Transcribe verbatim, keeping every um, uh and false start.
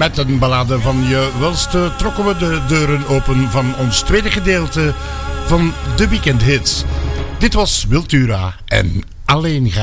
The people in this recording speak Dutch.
met een ballade van Je Welste trokken we de deuren open van ons tweede gedeelte van de weekendhits. Dit was Wiltura en Alleen gaan.